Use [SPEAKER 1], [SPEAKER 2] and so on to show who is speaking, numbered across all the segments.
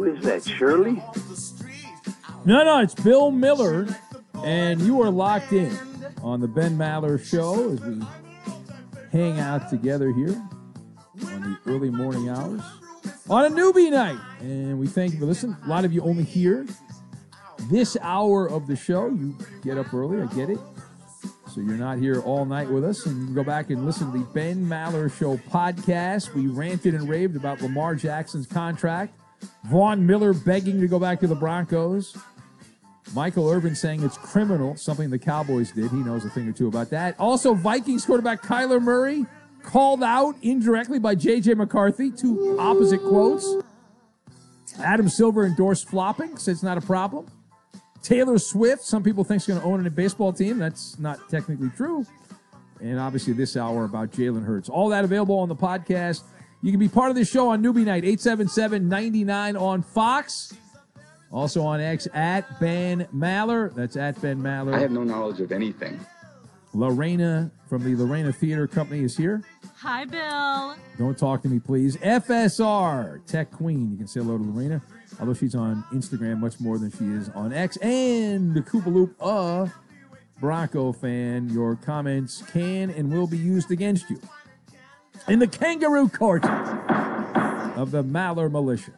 [SPEAKER 1] is that, Shirley?
[SPEAKER 2] No, it's Bill Miller, and you are locked in on the Ben Maller Show as we hang out together here on the early morning hours on a newbie night. And we thank you for listening. A lot of you only hear this hour of the show. You get up early, I get it. So you're not here all night with us, and you can go back and listen to the Ben Maller Show podcast. We ranted and raved about Lamar Jackson's contract. Vaughn Miller begging to go back to the Broncos. Michael Irvin saying it's criminal, something the Cowboys did. He knows a thing or two about that. Also, Vikings quarterback Kyler Murray called out indirectly by J.J. McCarthy. Two opposite quotes. Adam Silver endorsed flopping, says it's not a problem. Taylor Swift, some people think she's going to own a baseball team. That's not technically true. And obviously this hour about Jalen Hurts. All that available on the podcast. You can be part of this show on Newbie Night, 877-99 on Fox. Also on X, at Ben Maller. That's at Ben Maller.
[SPEAKER 3] I have no knowledge of anything.
[SPEAKER 2] Lorena from the Lorena Theater Company is here.
[SPEAKER 4] Hi, Bill.
[SPEAKER 2] Don't talk to me, please. FSR, Tech Queen. You can say hello to Lorena, although she's on Instagram much more than she is on X. And the Koopa Loop, Bronco fan. Your comments can and will be used against you in the kangaroo court of the Maller Militia.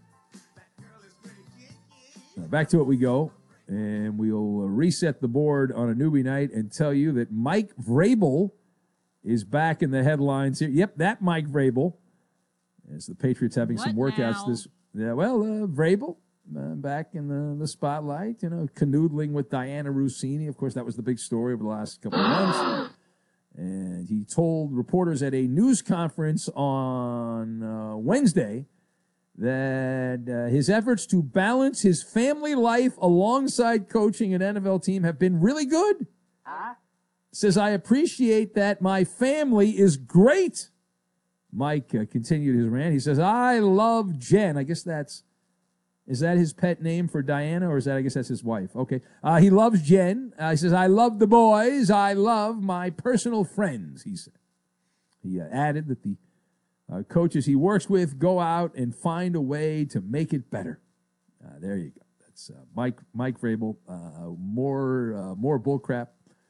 [SPEAKER 2] Now, back to it we go, and we'll reset the board on a newbie night and tell you that Mike Vrabel is back in the headlines here. Yep, that Mike Vrabel. As the Patriots having some workouts this. Yeah, well, Vrabel back in the spotlight. You know, canoodling with Diana Rossini. Of course, that was the big story over the last couple of months. And he told reporters at a news conference on Wednesday that his efforts to balance his family life alongside coaching an NFL team have been really good. Says, I appreciate that my family is great. Mike continued his rant. He says, I love Jen. I guess is that his pet name for Diana, or I guess that's his wife? Okay. He loves Jen. He says, I love the boys. I love my personal friends, he said. He added that the coaches he works with go out and find a way to make it better. There you go. That's Mike Vrabel. More bullcrap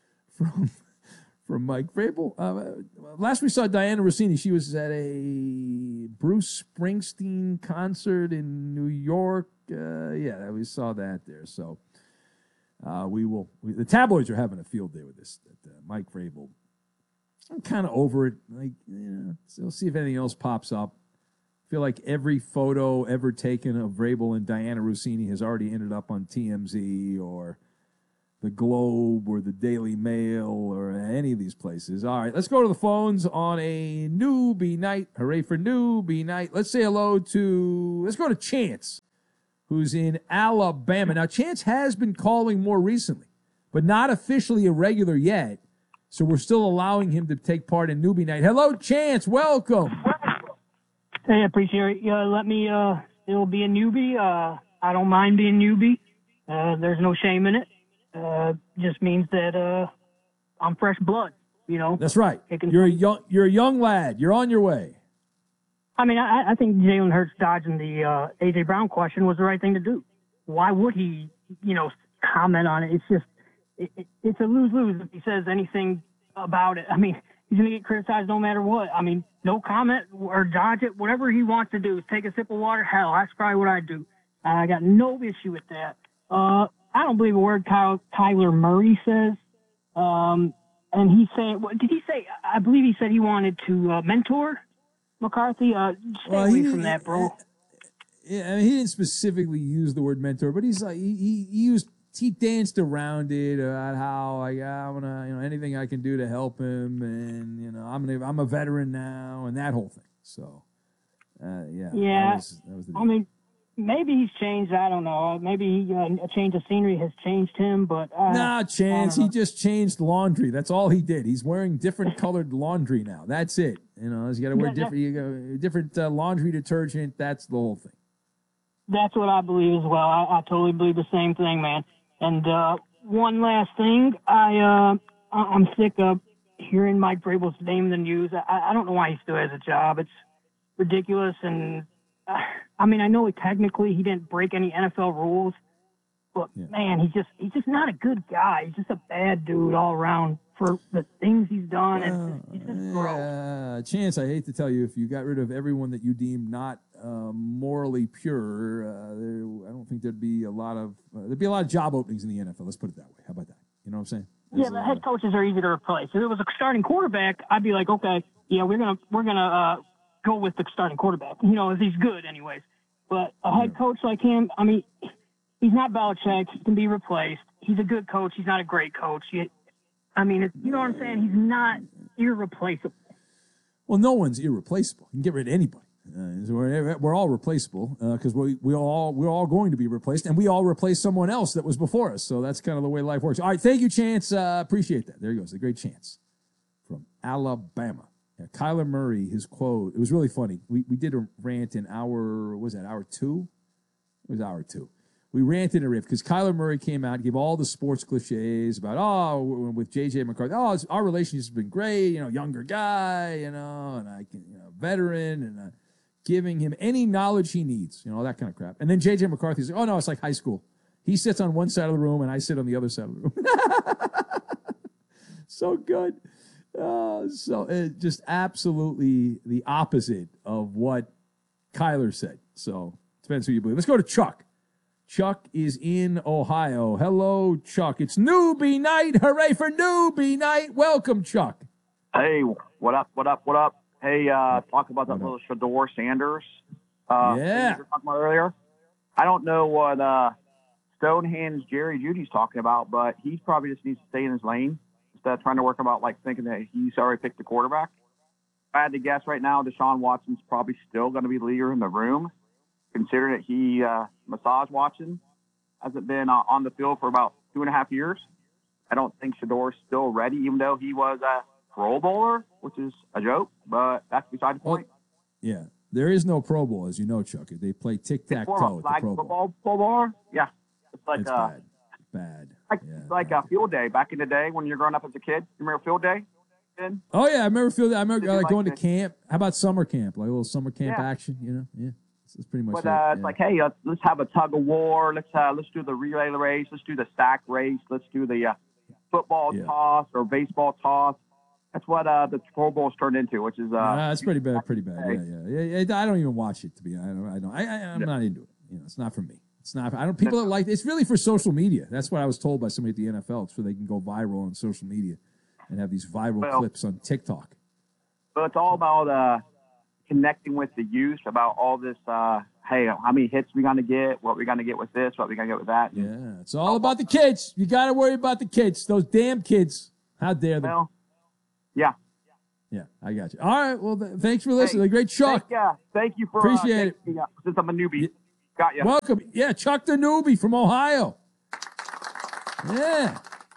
[SPEAKER 2] from Mike Vrabel. Last we saw Diana Rossini, she was at a Bruce Springsteen concert in New York. We saw that there. So the tabloids are having a field day with this. Mike Vrabel. I'm kind of over it. So we'll see if anything else pops up. I feel like every photo ever taken of Vrabel and Diana Rossini has already ended up on TMZ or the Globe or the Daily Mail or any of these places. All right, let's go to the phones on a newbie night. Hooray for newbie night. Let's say hello let's go to Chance, who's in Alabama. Now, Chance has been calling more recently, but not officially a regular yet. So we're still allowing him to take part in newbie night. Hello, Chance. Welcome.
[SPEAKER 5] Hey, I appreciate it. Let me still be a newbie. I don't mind being newbie. There's no shame in it. Just means that I'm fresh blood. You know.
[SPEAKER 2] That's right. You're a young lad. You're on your way.
[SPEAKER 5] I mean, I think Jalen Hurts dodging the A.J. Brown question was the right thing to do. Why would he, comment on it? It's just. It's a lose-lose if he says anything about it. I mean, he's going to get criticized no matter what. I mean, no comment or dodge it. Whatever he wants to do is take a sip of water. Hell, that's probably what I'd do. I got no issue with that. I don't believe a word Kyler Murray says. And he's saying, what did he say? I believe he said he wanted to mentor McCarthy. Stay away from that, bro.
[SPEAKER 2] Yeah, I mean, he didn't specifically use the word mentor, but he's like he danced around it about how I want to, anything I can do to help him, and I'm a veteran now, and that whole thing. So, yeah. That was the deal.
[SPEAKER 5] I mean, maybe he's changed. I don't know. Maybe a change of scenery has changed him, but
[SPEAKER 2] Chance. He just changed laundry. That's all he did. He's wearing different colored laundry now. That's it. He's got to wear different laundry detergent. That's the whole thing.
[SPEAKER 5] That's what I believe as well. I totally believe the same thing, man. And one last thing, I'm sick of hearing Mike Vrabel's name in the news. I don't know why he still has a job. It's ridiculous, and I mean, I know technically he didn't break any NFL rules, but man, he's just not a good guy. He's just a bad dude all around for the things he's done, and he's just gross.
[SPEAKER 2] Chance, I hate to tell you, if you got rid of everyone that you deemed not morally pure, I don't think there'd be a lot of job openings in the NFL. Let's put it that way. How about that? You know what I'm saying?
[SPEAKER 5] The head coaches are easy to replace. If it was a starting quarterback, I'd be like, okay, yeah, we're gonna go with the starting quarterback. You know, if he's good, anyways. But a head coach like him, I mean, he's not Belichick. He can be replaced. He's a good coach. He's not a great coach. You know what I'm saying? He's not irreplaceable.
[SPEAKER 2] Well, no one's irreplaceable. You can get rid of anybody. So we're all replaceable because we're all going to be replaced, and we all replace someone else that was before us. So that's kind of the way life works. All right, thank you, Chance. Appreciate that. There he goes, the great Chance from Alabama. Yeah, Kyler Murray, his quote. It was really funny. We did a rant in hour 2? It was hour 2. We ranted and riffed because Kyler Murray came out, gave all the sports cliches about, with J.J. McCarthy, our relationship has been great, younger guy, and I can, veteran, and giving him any knowledge he needs, all that kind of crap. And then J.J. McCarthy's like, oh, no, it's like high school. He sits on one side of the room, and I sit on the other side of the room. So good. Just absolutely the opposite of what Kyler said. So depends who you believe. Let's go to Chuck. Chuck is in Ohio. Hello, Chuck. It's newbie night. Hooray for newbie night. Welcome, Chuck.
[SPEAKER 1] Hey, what up? Hey, talk about that little Shedeur Sanders.
[SPEAKER 2] Yeah.
[SPEAKER 1] Thing you were talking about earlier. I don't know what Stonehenge Jerry Judy's talking about, but he probably just needs to stay in his lane instead of trying to work about thinking that he's already picked the quarterback. If I had to guess right now, Deshaun Watson's probably still going to be the leader in the room, considering that he massage Watson hasn't been on the field for about 2.5 years. I don't think Shedeur's still ready, even though he was a Pro Bowler, which is a joke, but that's beside the point.
[SPEAKER 2] Yeah, there is no Pro Bowl, as you know, Chuck. They play tic-tac-toe at the Pro Bowl.
[SPEAKER 1] Pro Bowler? Yeah. It's like
[SPEAKER 2] it's bad.
[SPEAKER 1] Like a field day back in the day when you're growing up as a kid. You remember field day?
[SPEAKER 2] Oh, yeah, I remember field day. I remember going to camp. How about summer camp? Like a little summer camp action, Yeah. It's pretty much
[SPEAKER 1] it's like, hey, let's have a tug of war. Let's do the relay race. Let's do the sack race. Let's do the football toss or baseball toss. That's what the Pro Bowl's turned into, which is
[SPEAKER 2] that's pretty bad. Yeah. I don't even watch it, to be honest. I'm not into it. It's not for me. It's not. I don't. People that like it's really for social media. That's what I was told by somebody at the NFL. It's so they can go viral on social media and have these viral clips on TikTok.
[SPEAKER 1] But it's all about connecting with the youth about all this. Hey, how many hits we gonna get? What we gonna get with this? What we gonna get with that?
[SPEAKER 2] Yeah, it's all about the kids. You got to worry about the kids. Those damn kids. How dare them?
[SPEAKER 1] Well, yeah.
[SPEAKER 2] Yeah, I got you. All right. Well, thanks for listening. Great Chuck.
[SPEAKER 1] Thank you for
[SPEAKER 2] appreciate it.
[SPEAKER 1] Since I'm a newbie. Got you.
[SPEAKER 2] Welcome. Yeah, Chuck the newbie from Ohio. Yeah.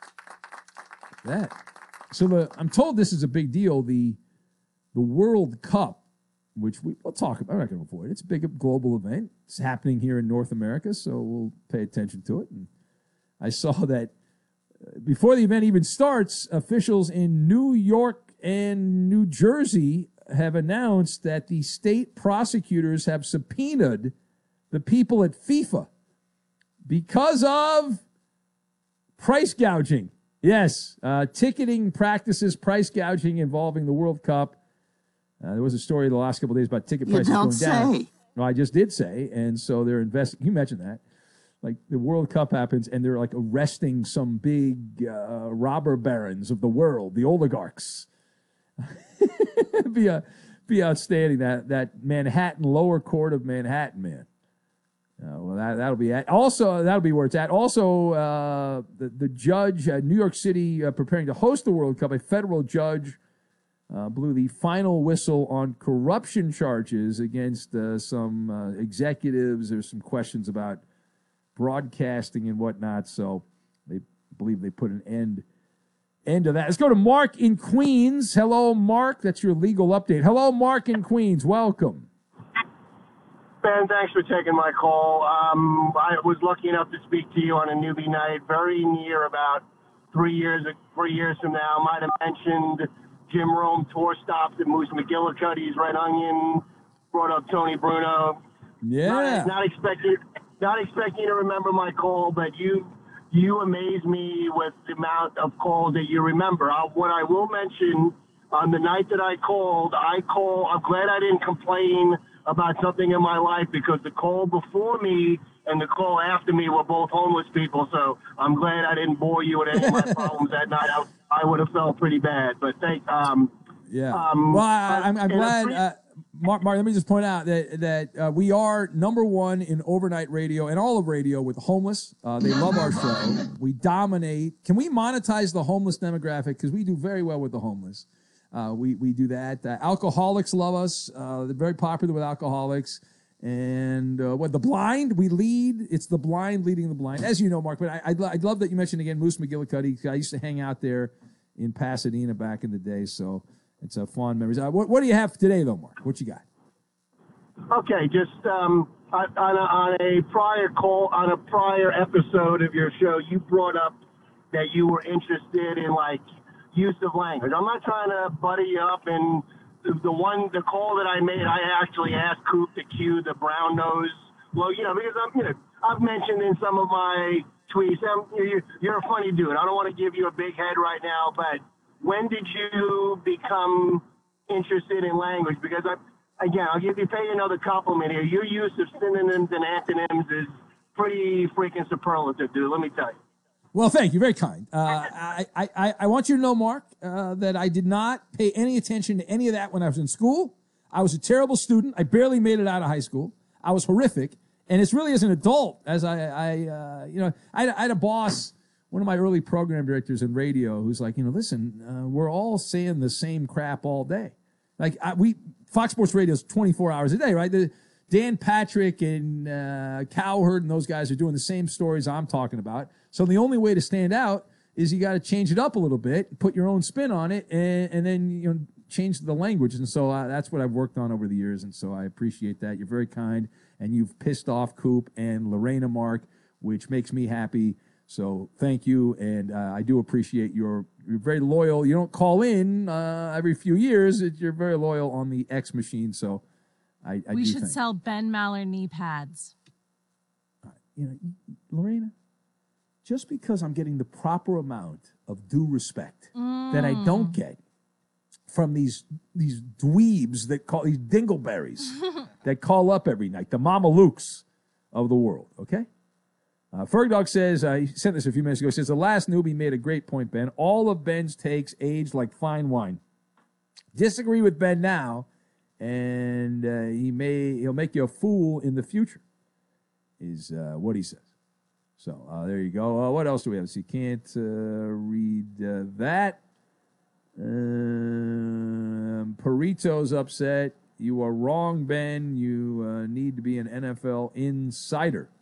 [SPEAKER 2] That. So I'm told this is a big deal. The World Cup, which we'll talk about. I'm not going to avoid it. It's a big global event. It's happening here in North America, so we'll pay attention to it. And I saw that before the event even starts, officials in New York and New Jersey have announced that the state prosecutors have subpoenaed the people at FIFA because of price gouging. Yes, ticketing practices, price gouging involving the World Cup. There was a story the last couple of days about ticket prices going down. No, I just did say, and so they're investigating. Can you imagine that? Like the World Cup happens, and they're like arresting some big robber barons of the world, the oligarchs. be outstanding. That Manhattan lower court of Manhattan, man. Well, that'll be at. Also, that'll be where it's at. Also, the judge at New York City preparing to host the World Cup, a federal judge blew the final whistle on corruption charges against some executives. There's some questions about broadcasting and whatnot, so they believe they put an end to that. Let's go to Mark in Queens. Hello, Mark. That's your legal update. Hello, Mark in Queens. Welcome.
[SPEAKER 3] Ben, thanks for taking my call. I was lucky enough to speak to you on a newbie night, very near about 3 years from now. Might have mentioned Jim Rome tour stops at Moose McGillicuddy's Red Onion, brought up Tony Bruno.
[SPEAKER 2] Yeah.
[SPEAKER 3] Not expecting you to remember my call, but you amaze me with the amount of calls that you remember. What I will mention, on the night that I called, I'm glad I didn't complain about something in my life, because the call before me and the call after me were both homeless people. So I'm glad I didn't bore you with any of my problems that night. I would have felt pretty bad. But
[SPEAKER 2] Yeah. Well, I'm glad. Mark, let me just point out that we are number one in overnight radio and all of radio with homeless. They love our show. We dominate. Can we monetize the homeless demographic? Because we do very well with the homeless. We do that. Alcoholics love us. They're very popular with alcoholics. And the blind, we lead. It's the blind leading the blind, as you know, Mark. But I'd love that you mentioned again Moose McGillicuddy. I used to hang out there in Pasadena back in the day, so it's a fond memories. What do you have today, though, Mark? What you got?
[SPEAKER 3] Okay, just on a prior episode of your show, you brought up that you were interested in use of language. I'm not trying to buddy you up, and the call that I made, I actually asked Coop to cue the brown nose. Well, because I've mentioned in some of my tweets, you're a funny dude. I don't want to give you a big head right now, but when did you become interested in language? Because I'll pay you another compliment here. Your use of synonyms and antonyms is pretty freaking superlative, dude. Let me tell you.
[SPEAKER 2] Well, thank you. Very kind. I want you to know, Mark, that I did not pay any attention to any of that when I was in school. I was a terrible student. I barely made it out of high school. I was horrific. And it's really as an adult, as I had a boss, one of my early program directors in radio, who's like, listen, we're all saying the same crap all day. Fox Sports Radio is 24 hours a day, right? Dan Patrick and Cowherd and those guys are doing the same stories I'm talking about. So the only way to stand out is you got to change it up a little bit, put your own spin on it, and then change the language. And so that's what I've worked on over the years. And so I appreciate that. You're very kind, and you've pissed off Coop and Lorena, Mark, which makes me happy. So thank you, and I do appreciate you're very loyal. You don't call in every few years. You're very loyal on the X machine. So
[SPEAKER 4] we should sell Ben Maller knee pads.
[SPEAKER 2] Lorena, just because I'm getting the proper amount of due respect that I don't get from these dweebs that call these dingleberries that call up every night, the Mama Lukes of the world, okay? Fergdog says, he sent this a few minutes ago, says, the last newbie made a great point, Ben. All of Ben's takes age like fine wine. Disagree with Ben now, and he'll make you a fool in the future, is what he says. So there you go. What else do we have? So you can't read that. Perito's upset. You are wrong, Ben. You need to be an NFL insider.